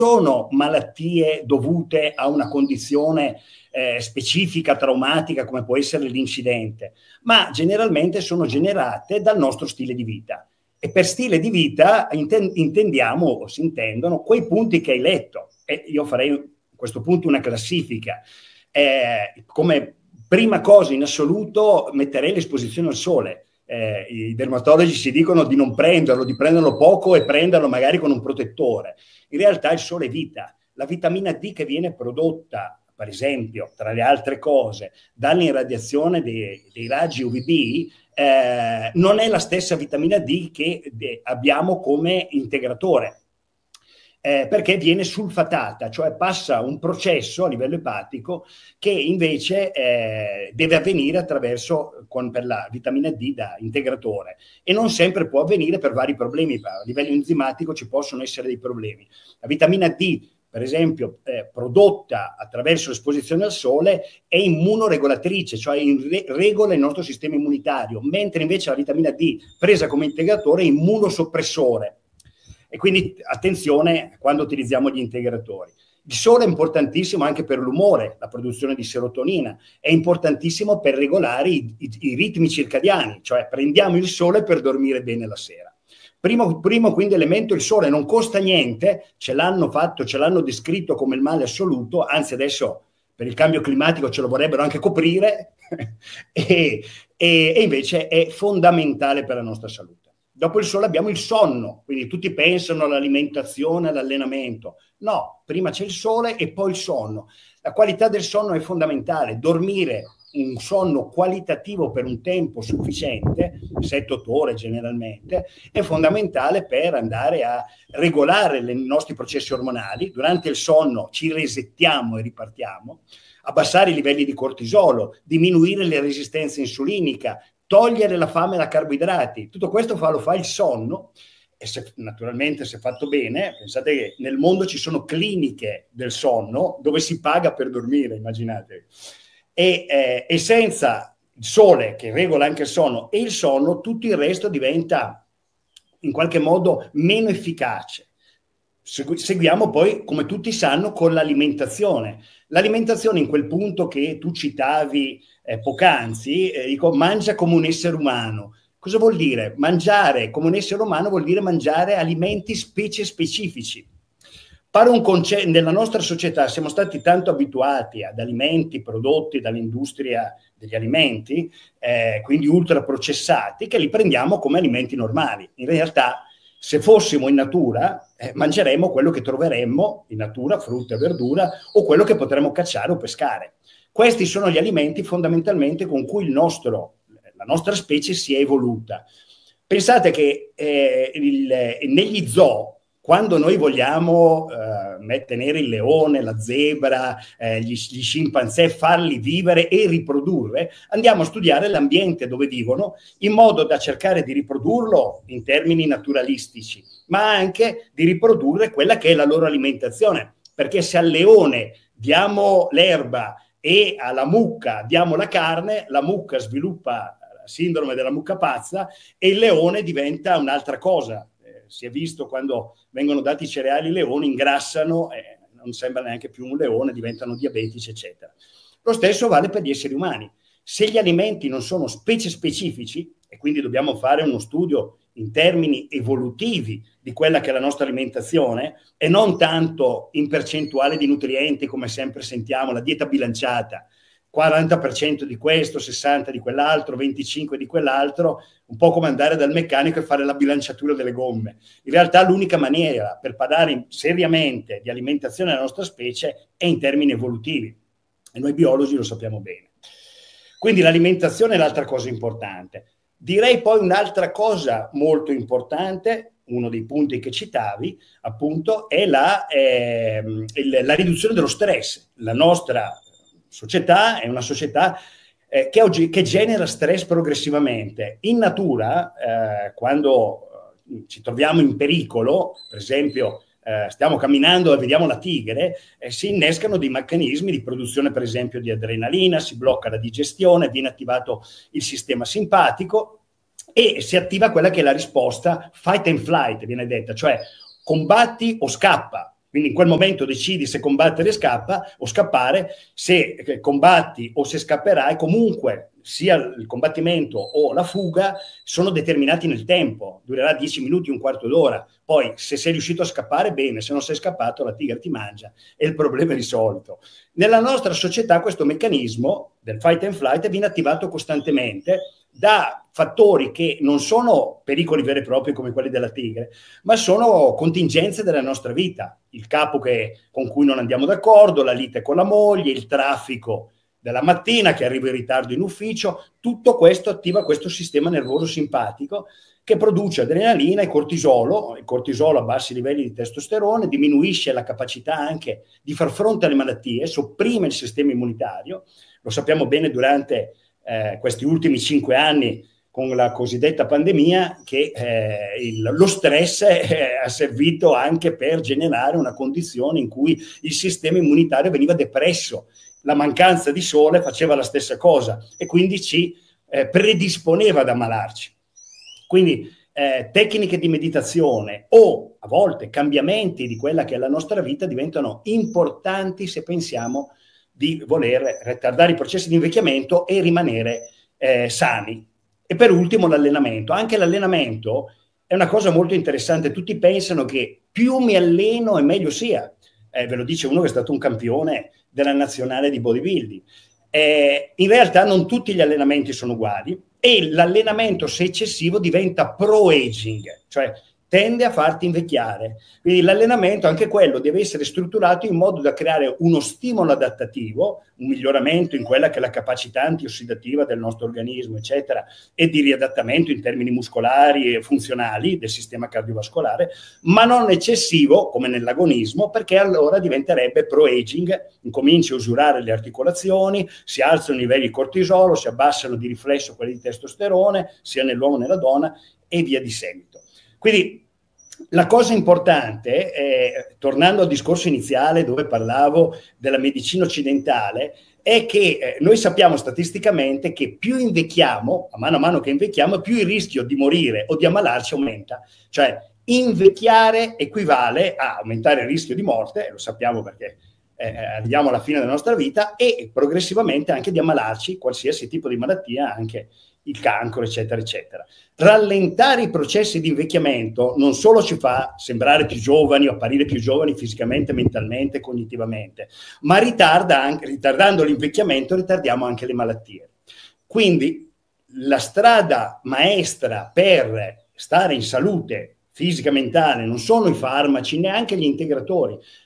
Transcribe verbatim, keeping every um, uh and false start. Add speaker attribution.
Speaker 1: sono malattie dovute a una condizione eh, specifica, traumatica, come può essere l'incidente, ma generalmente sono generate dal nostro stile di vita. E per stile di vita inten- intendiamo o si intendono quei punti che hai letto. E io farei a questo punto una classifica. Eh, come prima cosa in assoluto metterei l'esposizione al sole. Eh, I dermatologi ci dicono di non prenderlo, di prenderlo poco e prenderlo magari con un protettore. In realtà il sole è vita. La vitamina D che viene prodotta, per esempio, tra le altre cose, dall'irradiazione dei, dei raggi U V B, eh, non è la stessa vitamina D che de- abbiamo come integratore. Eh, perché viene sulfatata, cioè passa un processo a livello epatico che invece eh, deve avvenire attraverso, con, per la vitamina D da integratore, e non sempre può avvenire per vari problemi. A livello enzimatico ci possono essere dei problemi. La vitamina D, per esempio, eh, prodotta attraverso l'esposizione al sole, è immunoregolatrice, cioè in re- regola il nostro sistema immunitario, mentre invece la vitamina D presa come integratore è immunosoppressore. E quindi attenzione quando utilizziamo gli integratori. Il sole è importantissimo anche per l'umore, la produzione di serotonina, è importantissimo per regolare i, i, i ritmi circadiani, cioè prendiamo il sole per dormire bene la sera. Primo, primo quindi elemento, il sole non costa niente, ce l'hanno fatto, ce l'hanno descritto come il male assoluto, anzi adesso per il cambio climatico ce lo vorrebbero anche coprire, e, e, e invece è fondamentale per la nostra salute. Dopo il sole abbiamo il sonno, quindi tutti pensano all'alimentazione, all'allenamento. No, prima c'è il sole e poi il sonno. La qualità del sonno è fondamentale. Dormire un sonno qualitativo per un tempo sufficiente, sette otto ore generalmente, è fondamentale per andare a regolare i nostri processi ormonali. Durante il sonno ci resettiamo e ripartiamo, abbassare i livelli di cortisolo, diminuire la resistenza insulinica, togliere la fame da carboidrati. Tutto questo fa, lo fa il sonno, e se, naturalmente se fatto bene. Pensate che nel mondo ci sono cliniche del sonno dove si paga per dormire, immaginate. E, eh, e senza il sole che regola anche il sonno e il sonno, tutto il resto diventa in qualche modo meno efficace. Seguiamo poi, come tutti sanno, con l'alimentazione. L'alimentazione, in quel punto che tu citavi eh, poc'anzi, eh, dico, mangia come un essere umano. Cosa vuol dire? Mangiare come un essere umano vuol dire mangiare alimenti specie specifici. Pare un concetto, nella nostra società siamo stati tanto abituati ad alimenti prodotti dall'industria degli alimenti, eh, quindi ultraprocessati, che li prendiamo come alimenti normali. In realtà, se fossimo in natura, eh, mangeremmo quello che troveremmo in natura, frutta e verdura, o quello che potremmo cacciare o pescare. Questi sono gli alimenti fondamentalmente con cui il nostro, la nostra specie si è evoluta. Pensate che eh, il, negli zoo, quando noi vogliamo eh, tenere il leone, la zebra, eh, gli, gli scimpanzé, farli vivere e riprodurre, andiamo a studiare l'ambiente dove vivono in modo da cercare di riprodurlo in termini naturalistici, ma anche di riprodurre quella che è la loro alimentazione. Perché se al leone diamo l'erba e alla mucca diamo la carne, la mucca sviluppa la sindrome della mucca pazza e il leone diventa un'altra cosa. Si è visto quando vengono dati i cereali ai leoni, ingrassano, eh, non sembra neanche più un leone, diventano diabetici, eccetera. Lo stesso vale per gli esseri umani. Se gli alimenti non sono specie specifici, e quindi dobbiamo fare uno studio in termini evolutivi di quella che è la nostra alimentazione, e non tanto in percentuale di nutrienti, come sempre sentiamo, la dieta bilanciata, quaranta per cento di questo, sessanta per cento di quell'altro, venticinque per cento di quell'altro, un po' come andare dal meccanico e fare la bilanciatura delle gomme. In realtà l'unica maniera per parlare seriamente di alimentazione della nostra specie è in termini evolutivi, e noi biologi lo sappiamo bene. Quindi l'alimentazione è l'altra cosa importante. Direi poi un'altra cosa molto importante, uno dei punti che citavi, appunto, è la, eh, il, la riduzione dello stress. La nostra società è una società eh, che, oggi, che genera stress progressivamente. In natura, eh, quando eh, ci troviamo in pericolo, per esempio eh, stiamo camminando e vediamo la tigre, eh, si innescano dei meccanismi di produzione, per esempio, di adrenalina, si blocca la digestione, viene attivato il sistema simpatico e si attiva quella che è la risposta fight and flight, viene detta, cioè combatti o scappa. Quindi in quel momento decidi se combattere e scappa o scappare, se combatti o se scapperai, comunque sia il combattimento o la fuga sono determinati nel tempo, durerà dieci minuti, un quarto d'ora. Poi se sei riuscito a scappare, bene, se non sei scappato la tigre ti mangia e il problema è risolto. Nella nostra società questo meccanismo del fight and flight viene attivato costantemente da fattori che non sono pericoli veri e propri come quelli della tigre, ma sono contingenze della nostra vita. Il capo che, con cui non andiamo d'accordo, la lite con la moglie, il traffico della mattina che arrivo in ritardo in ufficio, tutto questo attiva questo sistema nervoso simpatico che produce adrenalina e cortisolo. Il cortisolo a bassi livelli di testosterone diminuisce la capacità anche di far fronte alle malattie, sopprime il sistema immunitario. Lo sappiamo bene durante eh, questi ultimi cinque anni con la cosiddetta pandemia, che eh, il, lo stress eh, ha servito anche per generare una condizione in cui il sistema immunitario veniva depresso. La mancanza di sole faceva la stessa cosa e quindi ci eh, predisponeva ad ammalarci. Quindi eh, tecniche di meditazione o a volte cambiamenti di quella che è la nostra vita diventano importanti se pensiamo di voler ritardare i processi di invecchiamento e rimanere eh, sani. E per ultimo l'allenamento. Anche l'allenamento è una cosa molto interessante. Tutti pensano che più mi alleno e meglio sia. Eh, ve lo dice uno che è stato un campione della nazionale di bodybuilding. Eh, in realtà non tutti gli allenamenti sono uguali e l'allenamento, se eccessivo, diventa pro-aging, cioè tende a farti invecchiare. Quindi l'allenamento, anche quello, deve essere strutturato in modo da creare uno stimolo adattativo, un miglioramento in quella che è la capacità antiossidativa del nostro organismo, eccetera, e di riadattamento in termini muscolari e funzionali del sistema cardiovascolare, ma non eccessivo, come nell'agonismo, perché allora diventerebbe pro-aging, incominci a usurare le articolazioni, si alzano i livelli di cortisolo, si abbassano di riflesso quelli di testosterone, sia nell'uomo che nella donna, e via di seguito. Quindi la cosa importante, è, tornando al discorso iniziale dove parlavo della medicina occidentale, è che eh, noi sappiamo statisticamente che più invecchiamo, a mano a mano che invecchiamo, più il rischio di morire o di ammalarci aumenta. Cioè invecchiare equivale a aumentare il rischio di morte, lo sappiamo perché eh, arriviamo alla fine della nostra vita, e progressivamente anche di ammalarci, qualsiasi tipo di malattia, anche il cancro, eccetera, eccetera. Rallentare i processi di invecchiamento non solo ci fa sembrare più giovani o apparire più giovani fisicamente, mentalmente, cognitivamente, ma ritarda anche, ritardando l'invecchiamento, ritardiamo anche le malattie. Quindi la strada maestra per stare in salute fisica e mentale non sono i farmaci, neanche gli integratori,